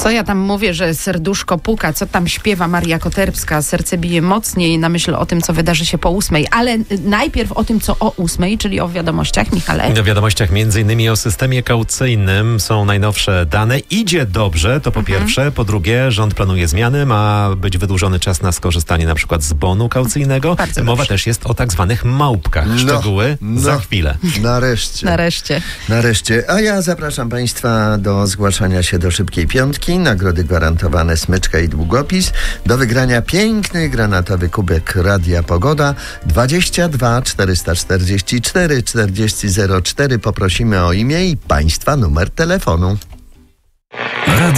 Co ja tam mówię, że serduszko puka, co tam śpiewa Maria Koterbska, serce bije mocniej na myśl o tym, co wydarzy się po 8. Ale najpierw o tym, co o 8, czyli o wiadomościach, Michale. W wiadomościach m.in. o systemie kaucyjnym są najnowsze dane. Idzie dobrze, to po pierwsze. Po drugie, rząd planuje zmiany. Ma być wydłużony czas na skorzystanie na przykład z bonu kaucyjnego. Bardzo Mowa dobrze. też jest o tak zwanych małpkach. Szczegóły za chwilę. Nareszcie. A ja zapraszam Państwa do zgłaszania się do Szybkiej Piątki. Nagrody gwarantowane, smyczka i długopis. Do wygrania piękny granatowy kubek Radia Pogoda 22 444 4004. Poprosimy o imię i Państwa numer telefonu.